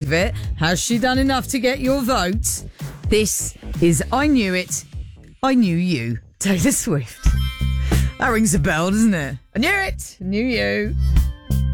believe it? Has she done enough to get your vote? This is I Knew It, I Knew You, Taylor Swift. That rings a bell, doesn't it? I knew it, knew you.